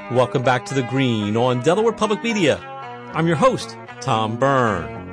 Welcome back to The Green on Delaware Public Media. I'm your host, Tom Byrne.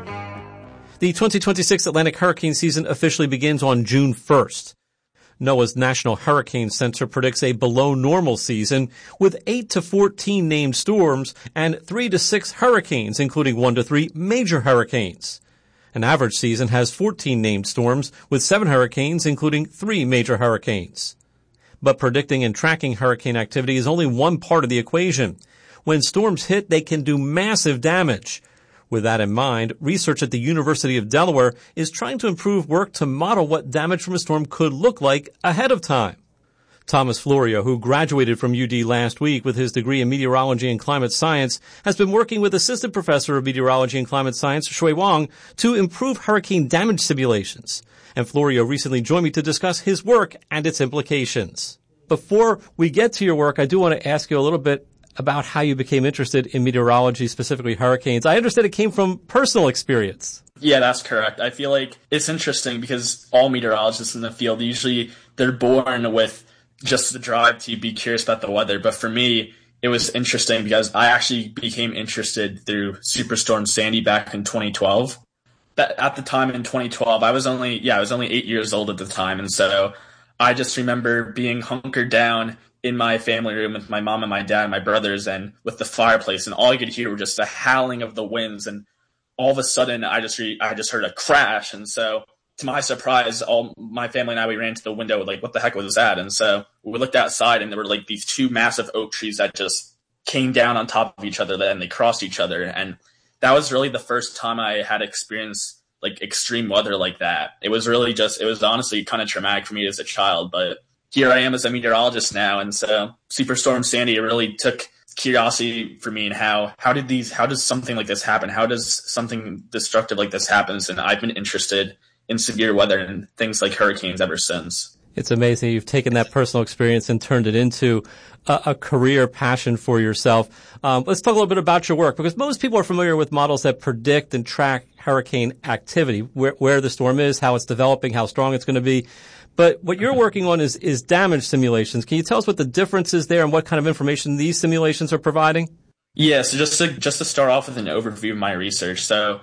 The 2026 Atlantic hurricane season officially begins on June 1st. NOAA's National Hurricane Center predicts a below normal season with 8 to 14 named storms and 3 to 6 hurricanes, including 1 to 3 major hurricanes. An average season has 14 named storms with 7 hurricanes, including 3 major hurricanes. But predicting and tracking hurricane activity is only one part of the equation. When storms hit, they can do massive damage. With that in mind, research at the University of Delaware is trying to improve work to model what damage from a storm could look like ahead of time. Thomas Florio, who graduated from UD last week with his degree in meteorology and climate science, has been working with Assistant Professor of Meteorology and Climate Science, Shui Wang, to improve hurricane damage simulations. And Florio recently joined me to discuss his work and its implications. Before we get to your work, I do want to ask you a little bit about how you became interested in meteorology, specifically hurricanes. I understand it came from personal experience. Yeah, that's correct. I feel like it's interesting because all meteorologists in the field, usually they're born with just the drive to be curious about the weather. But for me, it was interesting because I actually became interested through Superstorm Sandy back in 2012. At the time in 2012, I was only 8 years old at the time. And so I just remember being hunkered down in my family room with my mom and my dad and my brothers and with the fireplace. And all I could hear were just the howling of the winds. And all of a sudden, I just heard a crash. And so to my surprise, all my family and I, we ran to the window like, what the heck was that? And so we looked outside and there were like these 2 massive oak trees that just came down on top of each other and they crossed each other. And that was really the first time I had experienced like extreme weather like that. It was honestly kind of traumatic for me as a child, but here I am as a meteorologist now. And so Superstorm Sandy really took curiosity for me and how does something like this happen? How does something destructive like this happen? And I've been interested in severe weather and things like hurricanes ever since. It's amazing. You've taken that personal experience and turned it into a career passion for yourself. Let's talk a little bit about your work, because most people are familiar with models that predict and track hurricane activity, where the storm is, how it's developing, how strong it's going to be. But what you're working on is damage simulations. Can you tell us what the difference is there and what kind of information these simulations are providing? Yeah, so just to start off with an overview of my research. So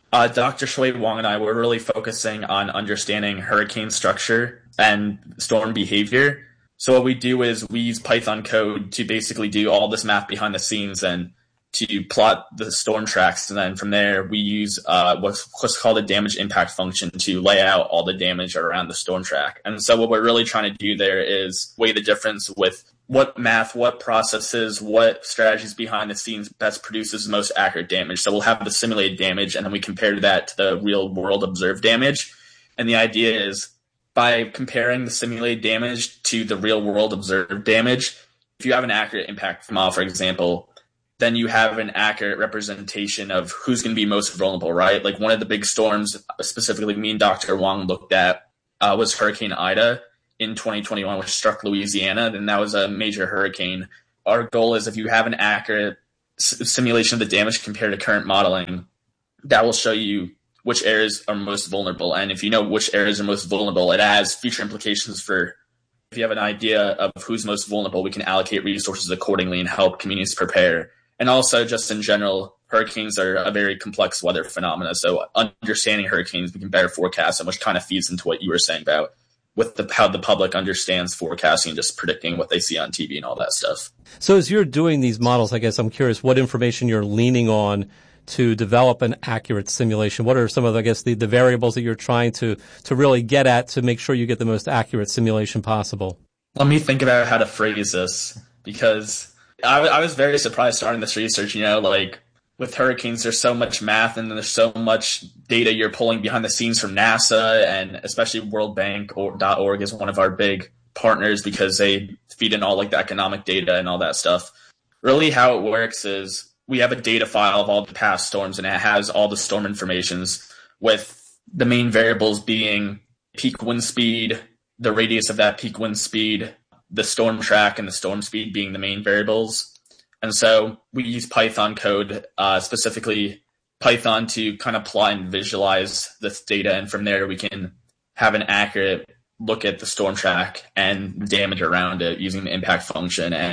Dr. Shui Wang and I were really focusing on understanding hurricane structure and storm behavior. So what we do is we use Python code to basically do all this math behind the scenes and to plot the storm tracks. And then from there, we use what's called a damage impact function to lay out all the damage around the storm track. And so what we're really trying to do there is weigh the difference with what math, what processes, what strategies behind the scenes best produces the most accurate damage. So we'll have the simulated damage, and then we compare that to the real world observed damage. And the idea is by comparing the simulated damage to the real world observed damage, if you have an accurate impact model, for example, then you have an accurate representation of who's going to be most vulnerable, right? Like one of the big storms, specifically me and Dr. Wang looked at, was Hurricane Ida in 2021, which struck Louisiana. And that was a major hurricane. Our goal is if you have an accurate simulation of the damage compared to current modeling, that will show you which areas are most vulnerable. And if you know which areas are most vulnerable, it has future implications for if you have an idea of who's most vulnerable, we can allocate resources accordingly and help communities prepare. And also, just in general, hurricanes are a very complex weather phenomena. So understanding hurricanes, we can better forecast them, which kind of feeds into what you were saying about with how the public understands forecasting, just predicting what they see on TV and all that stuff. So as you're doing these models, I guess I'm curious what information you're leaning on to develop an accurate simulation. What are some of, I guess, the variables that you're trying to really get at to make sure you get the most accurate simulation possible? Let me think about how to phrase this, because I was very surprised starting this research. Like with hurricanes, there's so much math and there's so much data you're pulling behind the scenes from NASA, and especially World Bank or .org is one of our big partners because they feed in all like the economic data and all that stuff. Really how it works is we have a data file of all the past storms, and it has all the storm informations with the main variables being peak wind speed, the radius of that peak wind speed, the storm track, and the storm speed being the main variables. And so we use Python code, specifically Python, to kind of plot and visualize this data. And from there, we can have an accurate look at the storm track and the damage around it using the impact function and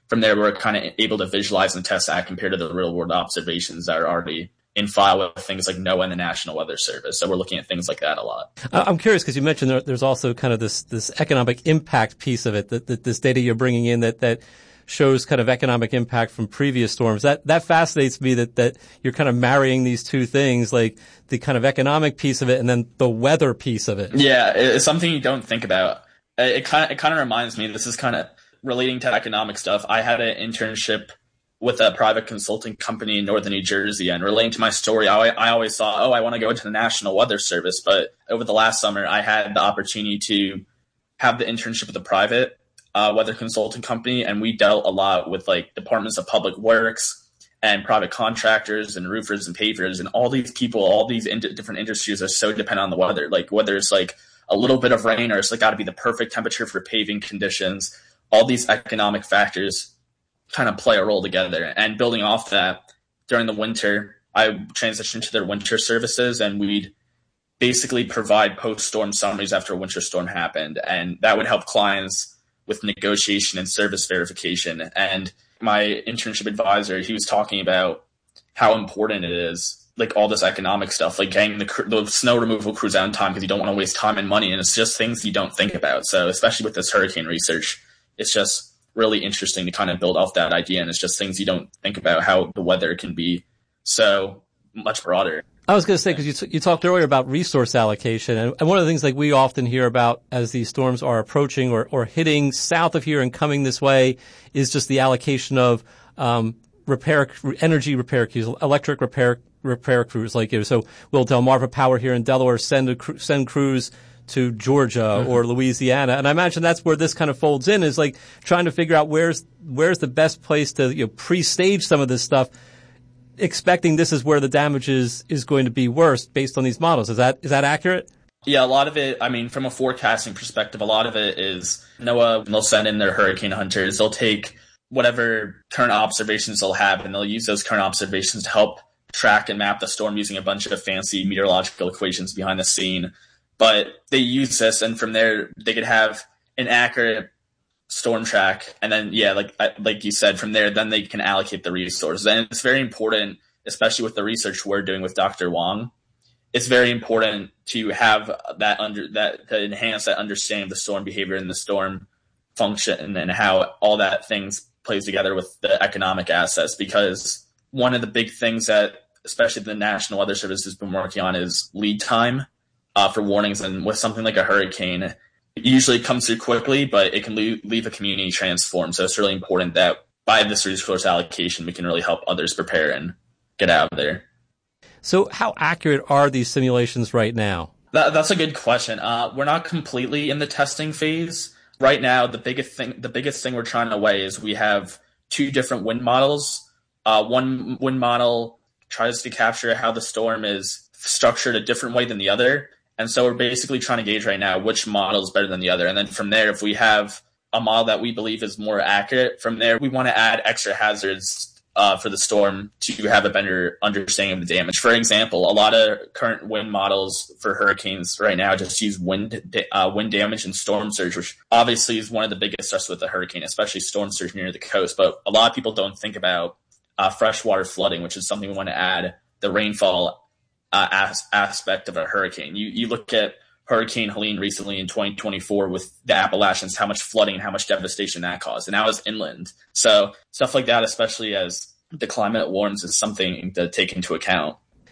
from there, we're kind of able to visualize and test that compared to the real world observations that are already in file with things like NOAA and the National Weather Service. So we're looking at things like that a lot. I'm curious because you mentioned there's also kind of this economic impact piece of it, that this data you're bringing in that shows kind of economic impact from previous storms. That fascinates me that you're kind of marrying these two things, like the kind of economic piece of it and then the weather piece of it. Yeah, it's something you don't think about. It kind of reminds me, this is kind of relating to economic stuff. I had an internship with a private consulting company in northern New Jersey, and relating to my story, I always thought, I want to go into the National Weather Service. But over the last summer, I had the opportunity to have the internship with a private weather consulting company, and we dealt a lot with like departments of public works and private contractors and roofers and pavers, and all these people, all these different industries are so dependent on the weather. Like whether it's like a little bit of rain or it's like got to be the perfect temperature for paving conditions, all these economic factors kind of play a role together. And building off that, during the winter, I transitioned to their winter services, and we'd basically provide post-storm summaries after a winter storm happened. And that would help clients with negotiation and service verification. And my internship advisor, he was talking about how important it is, like all this economic stuff, like getting the snow removal crews out in time because you don't want to waste time and money. And it's just things you don't think about. So especially with this hurricane research, it's just really interesting to kind of build off that idea. And it's just things you don't think about, how the weather can be so much broader. I was going to say, because you talked earlier about resource allocation, and one of the things like we often hear about as these storms are approaching or hitting south of here and coming this way is just the allocation of energy repair crews, electric repair crews. Like, so will Delmarva Power here in Delaware send crews to Georgia or Louisiana? And I imagine that's where this kind of folds in, is like trying to figure out where's the best place to pre-stage some of this stuff, expecting this is where the damage is going to be worst based on these models. Is that accurate? Yeah, a lot of it, I mean, from a forecasting perspective, a lot of it is NOAA, they'll send in their hurricane hunters. They'll take whatever current observations they'll have, and they'll use those current observations to help track and map the storm using a bunch of fancy meteorological equations behind the scene. But they use this, and from there, they could have an accurate storm track. And then, yeah, like you said, from there, then they can allocate the resources. And it's very important, especially with the research we're doing with Dr. Wong. It's very important to have to enhance that understanding of the storm behavior and the storm function and how all that things plays together with the economic assets. Because one of the big things that, especially the National Weather Service has been working on, is lead time for warnings. And with something like a hurricane, it usually comes through quickly, but it can leave a community transformed. So it's really important that by this resource allocation, we can really help others prepare and get out of there. So how accurate are these simulations right now? That's a good question. We're not completely in the testing phase. Right now, the biggest thing we're trying to weigh is we have two different wind models. One wind model tries to capture how the storm is structured a different way than the other. And so we're basically trying to gauge right now which model is better than the other. And then from there, if we have a model that we believe is more accurate, from there, we want to add extra hazards for the storm to have a better understanding of the damage. For example, a lot of current wind models for hurricanes right now just use wind damage and storm surge, which obviously is one of the biggest threats with the hurricane, especially storm surge near the coast. But a lot of people don't think about freshwater flooding, which is something we want to add the rainfall aspect of a hurricane. You look at Hurricane Helene recently in 2024 with the Appalachians, how much flooding and how much devastation that caused. And that was inland. So stuff like that, especially as the climate warms, is something to take into account.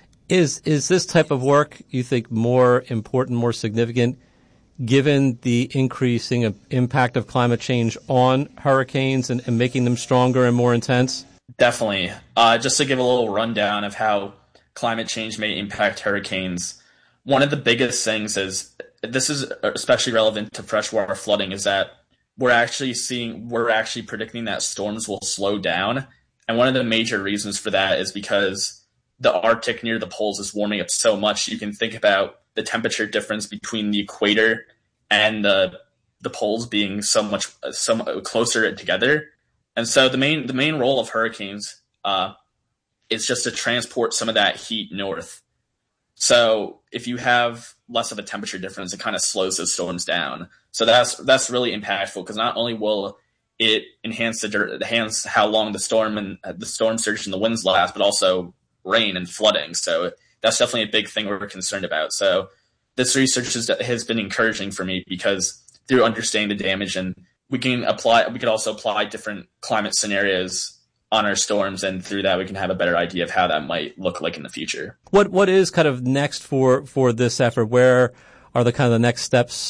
Is this type of work, you think, more important, more significant, given the increasing impact of climate change on hurricanes and making them stronger and more intense? Definitely. Just to give a little rundown of how climate change may impact hurricanes, one of the biggest things is, this is especially relevant to freshwater flooding, is that we're actually predicting that storms will slow down. And one of the major reasons for that is because the Arctic near the poles is warming up so much. You can think about the temperature difference between the equator and the poles being so closer together. And so the main role of hurricanes is just to transport some of that heat north. So if you have less of a temperature difference, it kind of slows those storms down. So that's really impactful, because not only will it enhance how long the storm surge and the winds last, but also rain and flooding. So that's definitely a big thing we're concerned about. So this research has been encouraging for me, because through understanding the damage, and we could also apply different climate scenarios on our storms, and through that we can have a better idea of how that might look like in the future. What is kind of next for this effort? Where are the kind of the next steps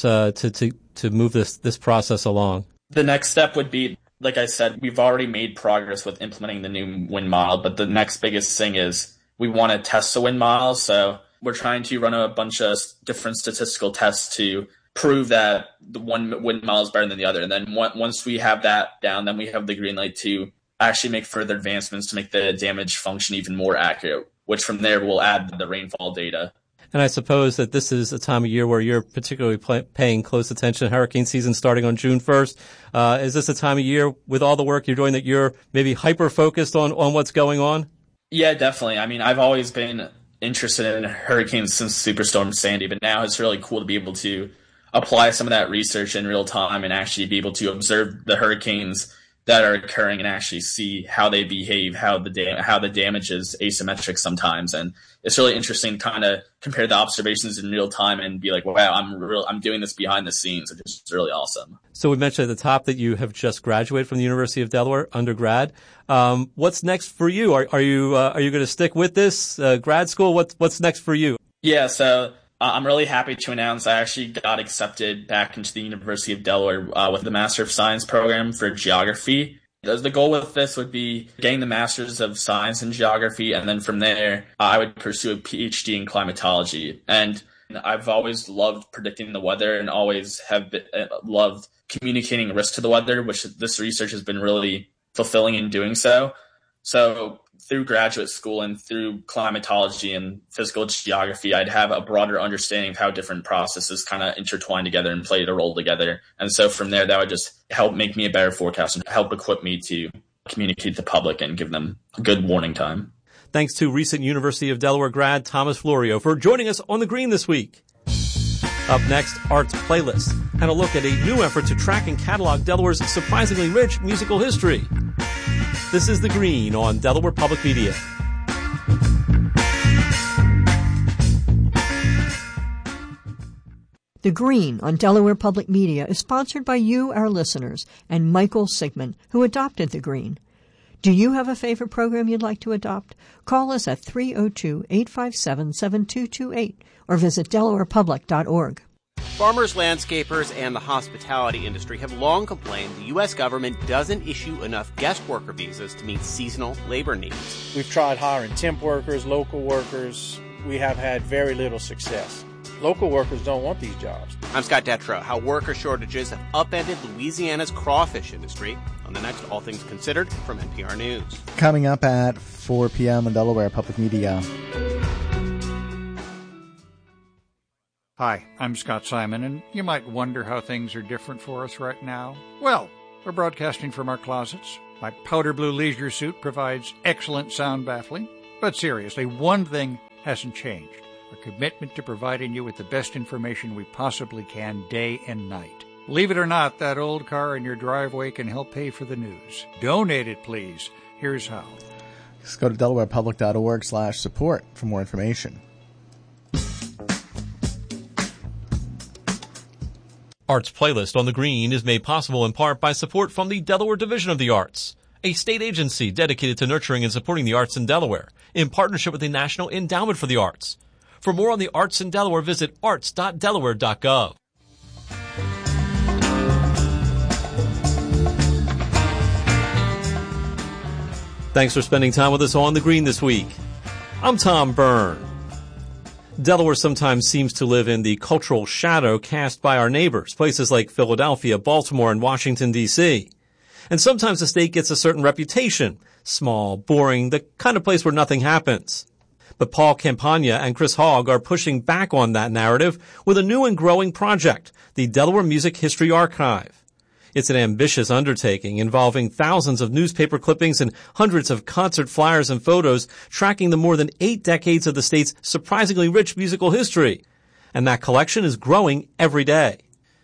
to move this process along? The next step would be, like I said, we've already made progress with implementing the new wind model, but the next biggest thing is we want to test the wind model. So we're trying to run a bunch of different statistical tests to prove that the one wind model is better than the other. And then once we have that down, then we have the green light to actually make further advancements to make the damage function even more accurate, which from there will add the rainfall data. And I suppose that this is a time of year where you're particularly paying close attention. Hurricane season starting on June 1st. Is this a time of year with all the work you're doing that you're maybe hyper-focused on what's going on? Yeah, definitely. I mean, I've always been interested in hurricanes since Superstorm Sandy, but now it's really cool to be able to apply some of that research in real time and actually be able to observe the hurricanes that are occurring and actually see how they behave, how the damage is asymmetric sometimes. And it's really interesting to kind of compare the observations in real time and be like, wow, I'm doing this behind the scenes, which is really awesome. So we mentioned at the top that you have just graduated from the University of Delaware undergrad. What's next for you? Are you going to stick with this grad school? What's next for you? Yeah, so I'm really happy to announce I actually got accepted back into the University of Delaware with the Master of Science program for geography. The goal with this would be getting the Masters of Science in Geography, and then from there, I would pursue a PhD in climatology. And I've always loved predicting the weather and always have loved communicating risk to the weather, which this research has been really fulfilling in doing so. So through graduate school and through climatology and physical geography, I'd have a broader understanding of how different processes kind of intertwine together and play a role together. And so from there, that would just help make me a better forecaster and help equip me to communicate to the public and give them a good warning time. Thanks to recent University of Delaware grad Thomas Florio for joining us on The Green this week. Up next, Arts Playlist, and a look at a new effort to track and catalog Delaware's surprisingly rich musical history. This is The Green on Delaware Public Media. The Green on Delaware Public Media is sponsored by you, our listeners, and Michael Sigmund, who adopted The Green. Do you have a favorite program you'd like to adopt? Call us at 302-857-7228 or visit delawarepublic.org. Farmers, landscapers, and the hospitality industry have long complained the U.S. government doesn't issue enough guest worker visas to meet seasonal labor needs. We've tried hiring temp workers, local workers. We have had very little success. Local workers don't want these jobs. I'm Scott Detrow. How worker shortages have upended Louisiana's crawfish industry on the next All Things Considered from NPR News. Coming up at 4 p.m. on Delaware Public Media. Hi, I'm Scott Simon, and you might wonder how things are different for us right now. Well, we're broadcasting from our closets. My powder blue leisure suit provides excellent sound baffling. But seriously, one thing hasn't changed. Our commitment to providing you with the best information we possibly can day and night. Believe it or not, that old car in your driveway can help pay for the news. Donate it, please. Here's how. Just go to delawarepublic.org/support for more information. Arts Playlist on The Green is made possible in part by support from the Delaware Division of the Arts, a state agency dedicated to nurturing and supporting the arts in Delaware, in partnership with the National Endowment for the Arts. For more on the arts in Delaware, visit arts.delaware.gov. Thanks for spending time with us on The Green this week. I'm Tom Byrne. Delaware sometimes seems to live in the cultural shadow cast by our neighbors, places like Philadelphia, Baltimore, and Washington, D.C. And sometimes the state gets a certain reputation, small, boring, the kind of place where nothing happens. But Paul Campagna and Chris Hogg are pushing back on that narrative with a new and growing project, the Delaware Music History Archive. It's an ambitious undertaking involving thousands of newspaper clippings and hundreds of concert flyers and photos tracking the more than 8 decades of the state's surprisingly rich musical history. And that collection is growing every day.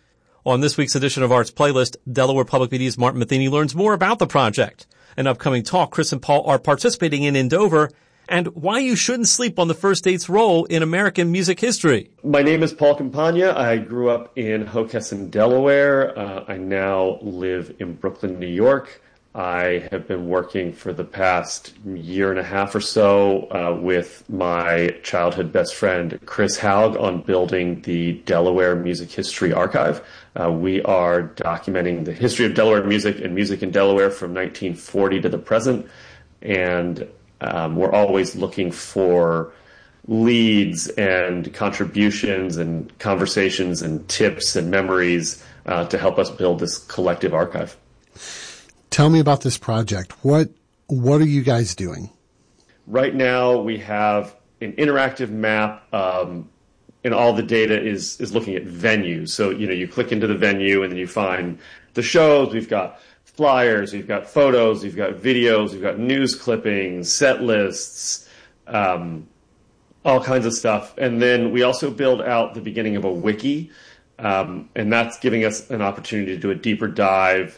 On this week's edition of Arts Playlist, Delaware Public Media's Martin Matheny learns more about the project, an upcoming talk Chris and Paul are participating in Dover, and why you shouldn't sleep on the First Date's role in American music history. My name is Paul Campagna. I grew up in Hockessin, Delaware. I now live in Brooklyn, New York. I have been working for the past year and a half or so with my childhood best friend, Chris Haug, on building the Delaware Music History Archive. We are documenting the history of Delaware music and music in Delaware from 1940 to the present. And we're always looking for leads and contributions and conversations and tips and memories to help us build this collective archive. Tell me about this project. What are you guys doing? Right now, we have an interactive map, and all the data is looking at venues. So, you click into the venue, and then you find the shows. We've got flyers, we've got photos, we've got videos, we've got news clippings, set lists, all kinds of stuff. And then we also build out the beginning of a wiki, and that's giving us an opportunity to do a deeper dive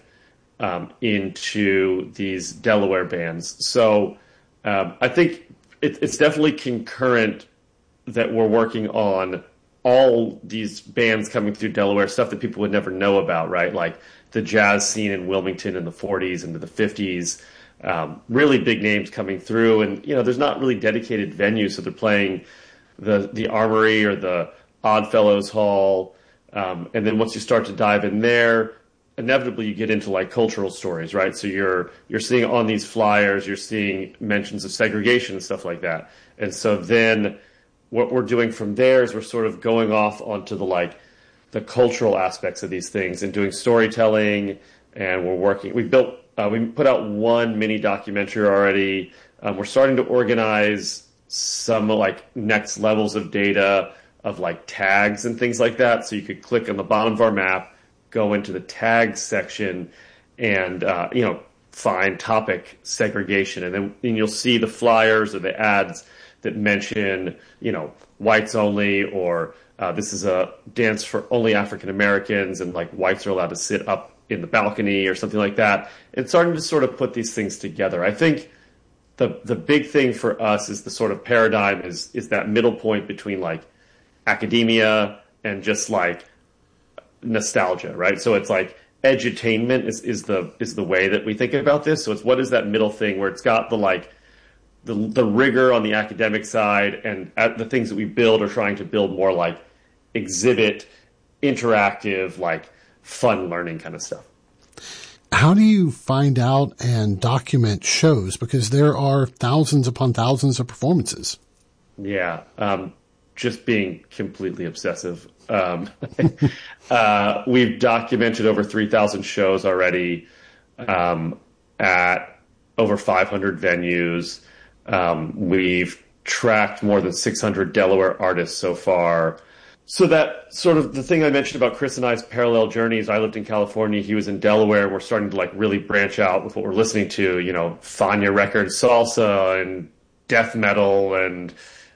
into these Delaware bands. So I think it's definitely concurrent that we're working on all these bands coming through Delaware, stuff that people would never know about, right? Like the jazz scene in Wilmington in the 40s into the 50s, really big names coming through. And, there's not really dedicated venues, so they're playing the Armory or the Oddfellows Hall. And then once you start to dive in there, inevitably you get into like cultural stories, right? So you're seeing on these flyers, you're seeing mentions of segregation and stuff like that. And so then what we're doing from there is we're sort of going off onto the cultural aspects of these things and doing storytelling. And we put out one mini documentary already. We're starting to organize some next levels of data of tags and things like that. So you could click on the bottom of our map, go into the tags section and, find topic segregation. And then you'll see the flyers or the ads that mention, whites only, or this is a dance for only African Americans and whites are allowed to sit up in the balcony or something like that. It's starting to sort of put these things together. I think the big thing for us is the sort of paradigm is that middle point between academia and just nostalgia, right? So it's edutainment is the way that we think about this. So it's what is that middle thing where it's got the rigor on the academic side, and the things that we build are trying to build more exhibit, interactive, fun learning kind of stuff. How do you find out and document shows? Because there are thousands upon thousands of performances. Yeah. Just being completely obsessive. We've documented over 3,000 shows already at over 500 venues. We've tracked more than 600 Delaware artists so far. So that sort of the thing I mentioned about Chris and I's parallel journeys, I lived in California, he was in Delaware. We're starting to really branch out with what we're listening to, Fania Records, salsa and death metal and,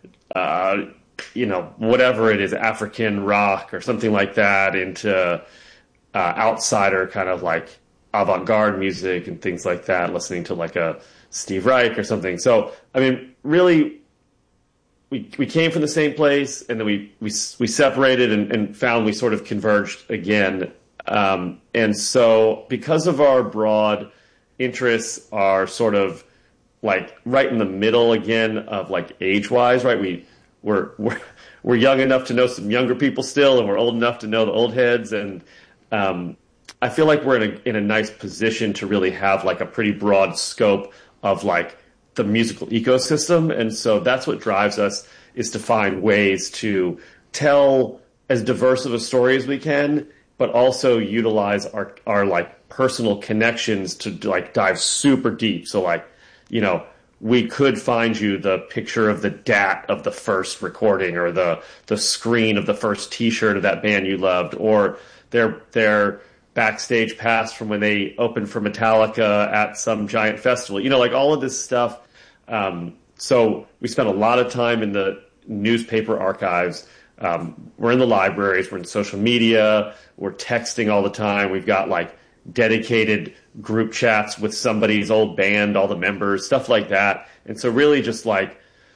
whatever it is, African rock or something like that, into outsider kind of avant-garde music and things like that, listening to a Steve Reich or something. So, I mean, really, we came from the same place, and then we separated and found we sort of converged again. And so because of our broad interests are sort of right in the middle again of age-wise, right? We're young enough to know some younger people still, and we're old enough to know the old heads. And I feel like we're in a nice position to really have a pretty broad scope of the musical ecosystem. And so that's what drives us, is to find ways to tell as diverse of a story as we can, but also utilize our personal connections to dive super deep. So we could find you the picture of the DAT of the first recording, or the screen of the first T-shirt of that band you loved, or their backstage pass from when they opened for Metallica at some giant festival. All of this stuff. So we spent a lot of time in the newspaper archives We're in the libraries, we're in social media, we're texting all the time. We've got like dedicated group chats with somebody's old band, all the members, stuff like that. And so really just like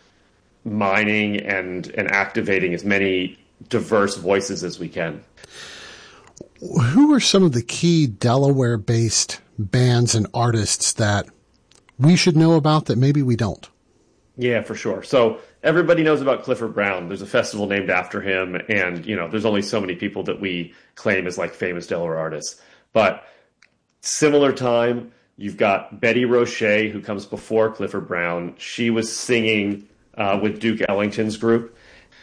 mining and activating as many diverse voices as we can. Who are some of the key Delaware-based bands and artists that we should know about that maybe we don't? Yeah, for sure. So everybody knows about Clifford Brown. There's a festival named after him, and there's only so many people that we claim as like famous Delaware artists. But similar time, you've got Betty Roche, who comes before Clifford Brown. She was singing with Duke Ellington's group.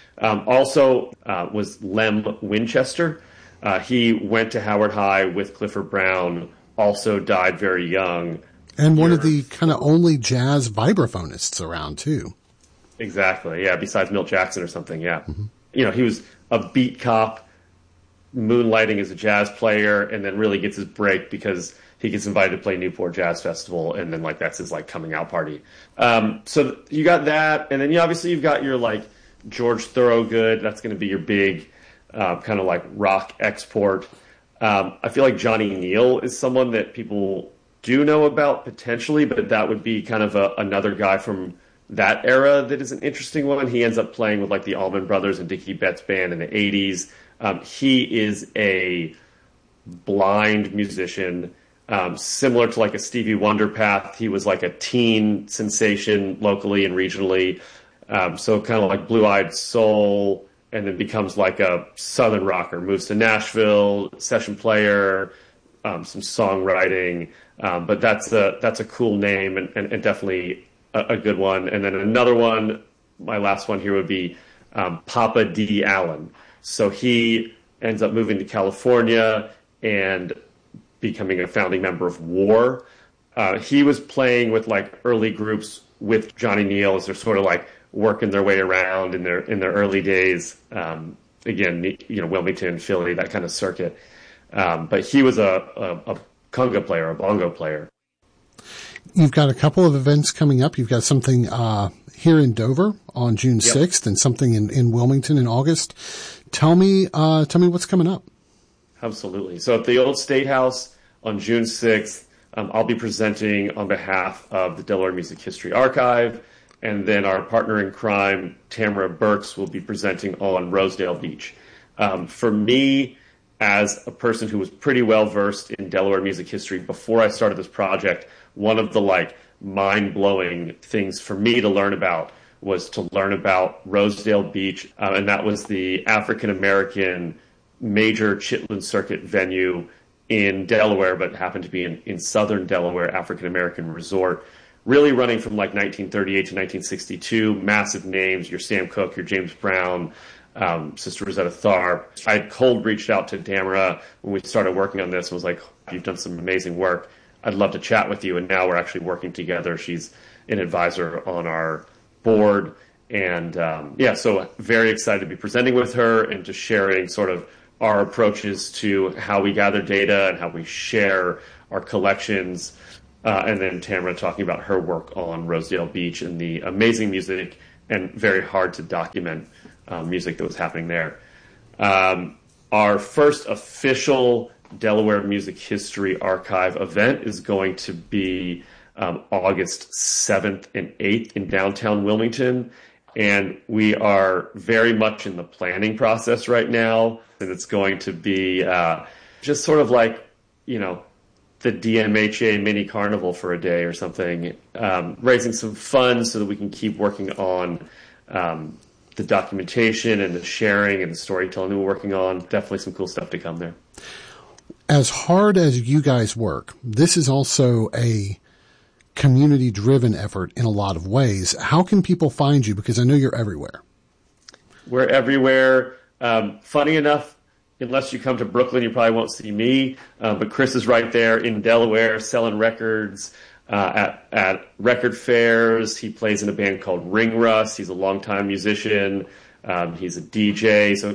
Also was Lem Winchester. He went to Howard High with Clifford Brown, also died very young. And one of the kind of only jazz vibraphonists around, too. Exactly, yeah, besides Milt Jackson or something, yeah. Mm-hmm. He was a beat cop, moonlighting as a jazz player, and then really gets his break because he gets invited to play Newport Jazz Festival, and then, that's his, coming out party. So you got that, and then obviously you've got your, George Thorogood. That's going to be your big kind of, rock export. I feel like Johnny Neal is someone that people do know about potentially, but that would be kind of another guy from that era that is an interesting one. He ends up playing with the Allman Brothers and Dickie Betts band in the 80s. He is a blind musician, similar to a Stevie Wonder path. He was a teen sensation locally and regionally. So kind of Blue-Eyed Soul, and then becomes a Southern rocker, moves to Nashville, session player, some songwriting. But that's a cool name and definitely a good one. And then another one, my last one here would be Papa D. Allen. So he ends up moving to California and becoming a founding member of War. He was playing with early groups with Johnny Neal as they're sort of working their way around in their early days. Again, Wilmington, Philly, that kind of circuit. But he was a conga player, a bongo player. You've got a couple of events coming up. You've got something here in Dover on June 6th and something in Wilmington in August. Tell me what's coming up. Absolutely. So at the Old State House on June 6th, I'll be presenting on behalf of the Delaware Music History Archive, and then our partner in crime, Tamara Burks, will be presenting on Rosedale Beach. For me, as a person who was pretty well versed in Delaware music history before I started this project, one of the mind-blowing things for me to learn about was to learn about Rosedale Beach, and that was the African-American major Chitlin Circuit venue in Delaware, but happened to be in southern Delaware, African-American resort, really running from 1938 to 1962, massive names, your Sam Cooke, your James Brown, Sister Rosetta Tharpe. I had cold reached out to Tamara when we started working on this and was like, you've done some amazing work. I'd love to chat with you. And now we're actually working together. She's an advisor on our board. And so very excited to be presenting with her and just sharing sort of our approaches to how we gather data and how we share our collections. And then Tamara talking about her work on Rosedale Beach and the amazing music and very hard to document music that was happening there. Our first official Delaware Music History Archive event is going to be August 7th and 8th in downtown Wilmington. And we are very much in the planning process right now. And it's going to be just sort of the DMHA mini carnival for a day or something, raising some funds so that we can keep working on the documentation and the sharing and the storytelling that we're working on. Definitely some cool stuff to come there. As hard as you guys work, this is also a community-driven effort in a lot of ways. How can people find you? Because I know you're everywhere. We're everywhere. Funny enough, unless you come to Brooklyn, you probably won't see me. But Chris is right there in Delaware selling records at record fairs. He plays in a band called Ring Rust. He's a longtime musician. He's a DJ. So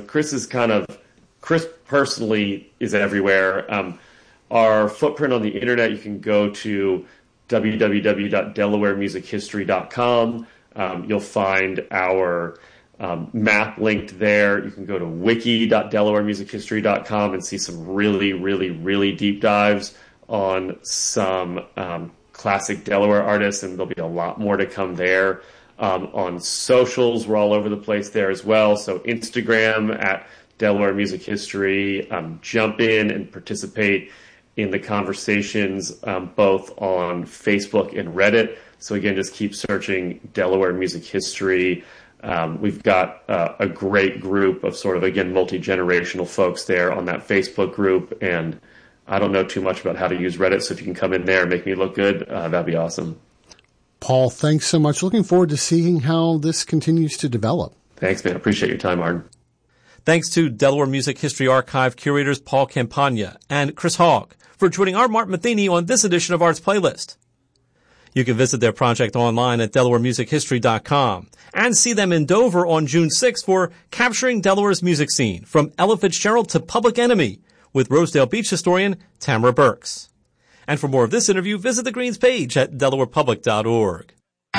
Chris personally is everywhere. Our footprint on the internet, you can go to www.delawaremusichistory.com. You'll find our map linked there. You can go to wiki.delawaremusichistory.com and see some really, really, really deep dives on some classic Delaware artists, and there'll be a lot more to come there. On socials, we're all over the place there as well. So Instagram at Delaware Music History. Jump in and participate in the conversations both on Facebook and Reddit. So again, just keep searching Delaware Music History. We've got a great group of sort of, again, multi-generational folks there on that Facebook group. And I don't know too much about how to use Reddit, so if you can come in there and make me look good, that'd be awesome. Paul, thanks so much. Looking forward to seeing how this continues to develop. Thanks, man. Appreciate your time, Arden. Thanks to Delaware Music History Archive curators Paul Campagna and Chris Hogg for joining our Martin Matheny on this edition of Arts Playlist. You can visit their project online at DelawareMusicHistory.com and see them in Dover on June 6th for Capturing Delaware's Music Scene, from Ella Fitzgerald to Public Enemy, with Rosedale Beach historian Tamara Burks. And for more of this interview, visit the Greens page at DelawarePublic.org.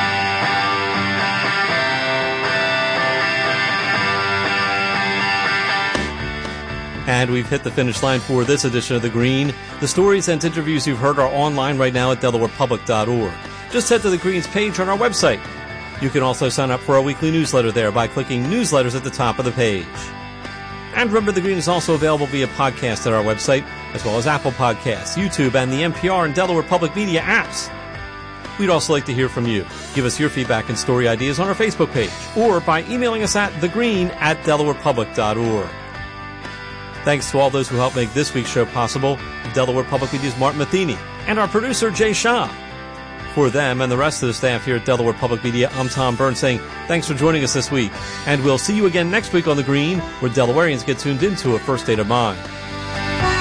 And we've hit the finish line for this edition of The Green. The stories and interviews you've heard are online right now at DelawarePublic.org. Just head to the Greens page on our website. You can also sign up for our weekly newsletter there by clicking Newsletters at the top of the page. And remember, The Green is also available via podcast at our website, as well as Apple Podcasts, YouTube, and the NPR and Delaware Public Media apps. We'd also like to hear from you. Give us your feedback and story ideas on our Facebook page, or by emailing us at thegreen@delawarepublic.org. Thanks to all those who helped make this week's show possible, Delaware Public Media's Martin Matheny, and our producer, Jay Shah. For them and the rest of the staff here at Delaware Public Media, I'm Tom Byrne saying thanks for joining us this week. And we'll see you again next week on The Green, where Delawareans get tuned into a first state of mind.